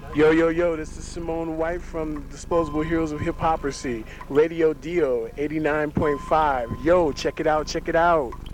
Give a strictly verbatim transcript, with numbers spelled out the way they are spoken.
Yo, yo, yo, this is Simone White from Disposable Heroes of Hiphoprisy, Radio Dio eighty-nine point five. Yo, check it out, check it out.